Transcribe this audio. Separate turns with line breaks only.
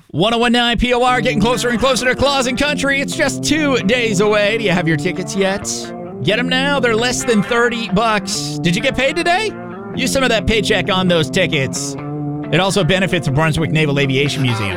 1019 POR, getting closer and closer to Claus and Country. It's just 2 days away. Do you have your tickets yet? Get them now. They're less than $30. Did you get paid today? Use some of that paycheck on those tickets. It also benefits the Brunswick Naval Aviation Museum.